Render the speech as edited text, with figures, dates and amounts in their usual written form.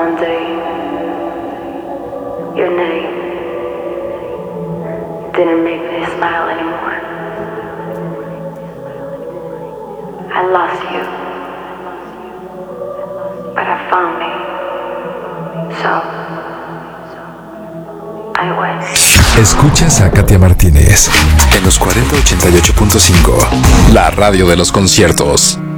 one day, your name didn't make me smile anymore. I lost you, but I found me, so I went. Escuchas a Katia Martínez en los 4088.5, la radio de los conciertos.